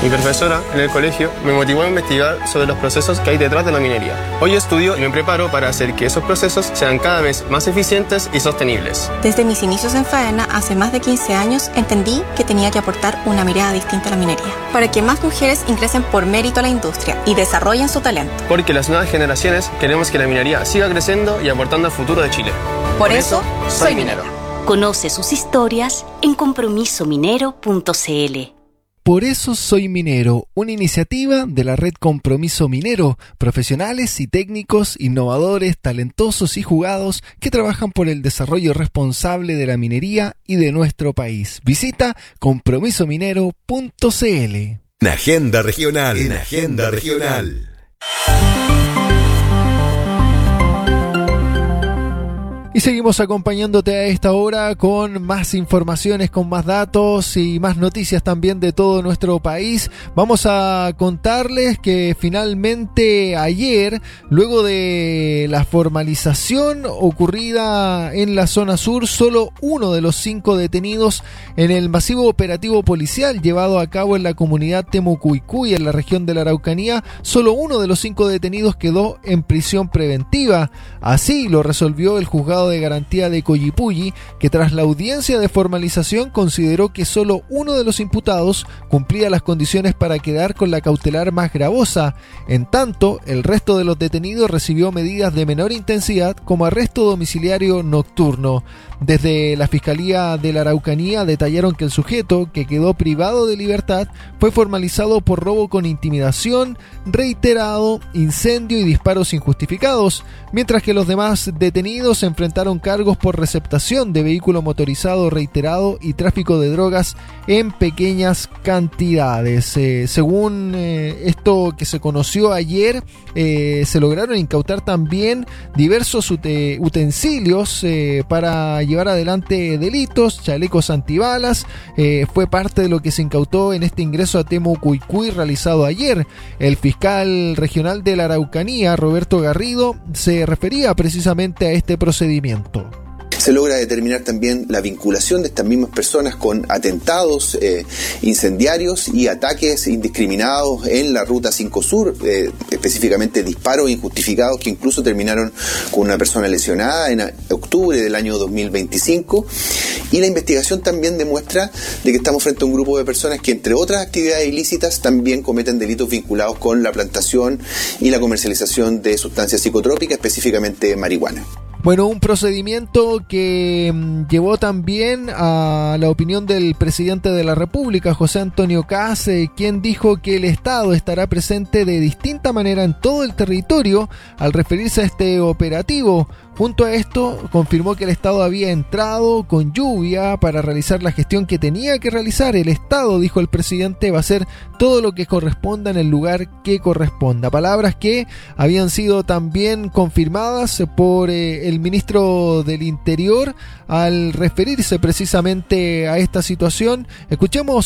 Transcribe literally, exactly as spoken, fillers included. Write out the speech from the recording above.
Mi profesora en el colegio me motivó a investigar sobre los procesos que hay detrás de la minería. Hoy estudio y me preparo para hacer que esos procesos sean cada vez más eficientes y sostenibles. Desde mis inicios en Faena, hace más de quince años, entendí que tenía que aportar una mirada distinta a la minería, para que más mujeres ingresen por mérito a la industria y desarrollen su talento. Porque las nuevas generaciones queremos que la minería siga creciendo y aportando al futuro de Chile. Por, por eso, eso, soy minero. Conoce sus historias en compromiso minero punto c l. Por eso soy minero, una iniciativa de la red Compromiso Minero, profesionales y técnicos, innovadores, talentosos y jugados que trabajan por el desarrollo responsable de la minería y de nuestro país. Visita compromiso minero punto c l. En Agenda Regional. En Agenda Regional. Y seguimos acompañándote a esta hora con más informaciones, con más datos y más noticias también de todo nuestro país. Vamos a contarles que finalmente ayer, luego de la formalización ocurrida en la zona sur, solo uno de los cinco detenidos en el masivo operativo policial llevado a cabo en la comunidad Temucuicui, en la región de la Araucanía, solo uno de los cinco detenidos quedó en prisión preventiva. Así lo resolvió el juzgado de garantía de Collipulli, que tras la audiencia de formalización consideró que solo uno de los imputados cumplía las condiciones para quedar con la cautelar más gravosa. En tanto, el resto de los detenidos recibió medidas de menor intensidad como arresto domiciliario nocturno. Desde la Fiscalía de la Araucanía detallaron que el sujeto, que quedó privado de libertad, fue formalizado por robo con intimidación, reiterado, incendio y disparos injustificados, mientras que los demás detenidos enfrentaron cargos por receptación de vehículo motorizado reiterado y tráfico de drogas en pequeñas cantidades. Eh, según eh, esto que se conoció ayer, eh, se lograron incautar también diversos ut- utensilios eh, para llevar adelante delitos, chalecos antibalas, eh, fue parte de lo que se incautó en este ingreso a Temucuicui realizado ayer. El fiscal regional de la Araucanía, Roberto Garrido, se refería precisamente a este procedimiento. Se logra determinar también la vinculación de estas mismas personas con atentados eh, incendiarios y ataques indiscriminados en la Ruta cinco Sur, eh, específicamente disparos injustificados que incluso terminaron con una persona lesionada en octubre del año dos mil veinticinco. Y la investigación también demuestra de que estamos frente a un grupo de personas que, entre otras actividades ilícitas, también cometen delitos vinculados con la plantación y la comercialización de sustancias psicotrópicas, específicamente marihuana. Bueno, un procedimiento que mmm, llevó también a la opinión del presidente de la República, José Antonio Kast, eh, quien dijo que el Estado estará presente de distinta manera en todo el territorio al referirse a este operativo. Junto a esto, confirmó que el Estado había entrado con lluvia para realizar la gestión que tenía que realizar. El Estado, dijo el presidente, va a hacer todo lo que corresponda en el lugar que corresponda. Palabras que habían sido también confirmadas por eh, el ministro del Interior al referirse precisamente a esta situación. Escuchemos